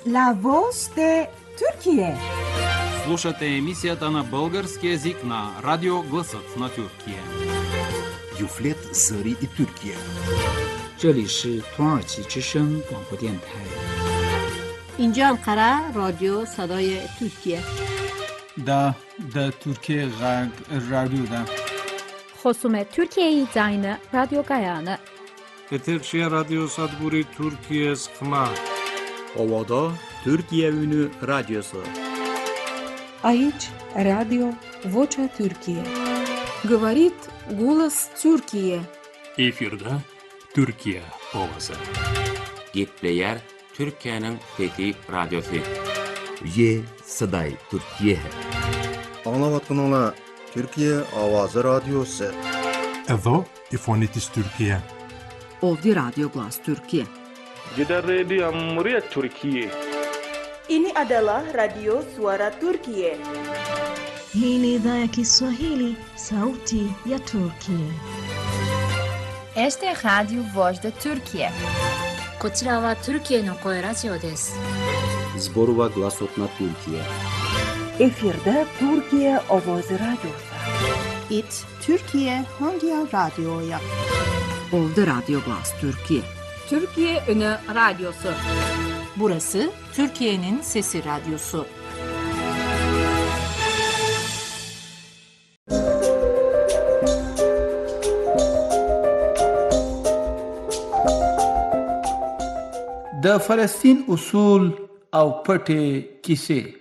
La Voz de Türkiye. Слушате емисията на български език на Радио Гласът на Türkiye. Юфлет Зари и Türkiye. 这里是土耳其之声广播电台。 اینجا انقره رادیو صدای ترکیه. دا Türkiye رادیو خصوم ترکیه زاین رادیو گایانه. Eterçiye Radyo Sadburi Türkiye Sıkma. Ovada Türkiye Ünü Radyosu. Aici Radio Vocea Türkiye. Говорит голос Türkiye. Efirde Türkiye Ovası. Gitleyer Türkiye'nin Fethi Radyosu. Ye Saday Türkiye. Anlavatınla Türkiye Avazı Radyosu. Evo İfonitis Türkiye. Ovdje Radio Glas Türkiye. Gider Radio Muryat Türkiye. Ini adalah Radio Suara Türkiye. Hii ni idhaa ya Kiswahili, Sauti ya Turkiye. Este é Radio Voz de Türkiye. こちらはトルキエの声ラジオです。 Zborova Glasotna Türkiye. Efirde Türkiye Ovozi Radyosu. İt Türkiye hangi radyoya? Ovdje Radio Glas Türkiye. Türkiye Ünü Radyosu. Burası Türkiye'nin Sesi Radyosu. د فلسطین اصول او پټې کیسې.